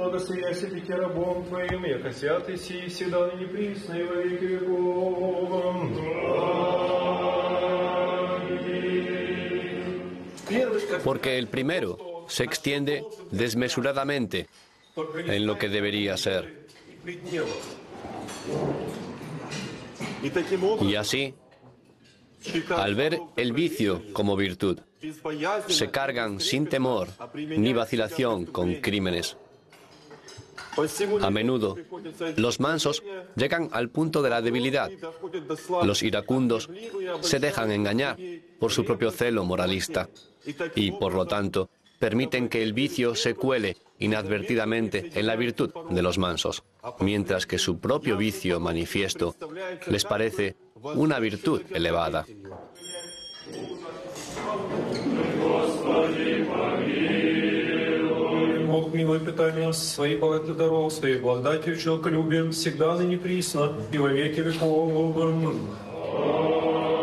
благослови себе те рабом Твоим, яко святый сии, всегда ныне присно и во веки веков. Porque el primero se extiende desmesuradamente en lo que debería ser. Y así, al ver el vicio como virtud, se cargan sin temor ni vacilación con crímenes. A menudo, los mansos llegan al punto de la debilidad. Los iracundos se dejan engañar por su propio celo moralista y, por lo tanto, permiten que el vicio se cuele inadvertidamente en la virtud de los mansos, mientras que su propio vicio manifiesto les parece una virtud elevada. Бог милое питание своей богатых даров, своей благодатью человеколюбием, всегда ныне присно и во веки веков.